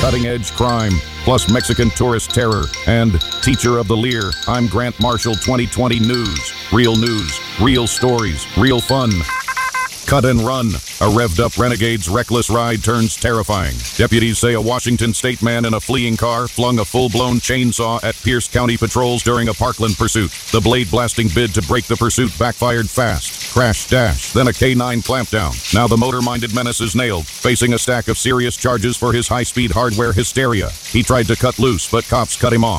cutting-edge crime, plus Mexican tourist terror, and teacher of the Lear. I'm Grant Marshall 2020 News. Real news, real stories, real fun. Cut and run. A revved-up renegade's reckless ride turns terrifying. Deputies say a Washington state man in a fleeing car flung a full-blown chainsaw at Pierce County patrols during a Parkland pursuit. The blade-blasting bid to break the pursuit backfired fast. Crash, dash, then a K-9 clampdown. Now the motor-minded menace is nailed, facing a stack of serious charges for his high-speed hardware hysteria. He tried to cut loose, but cops cut him off.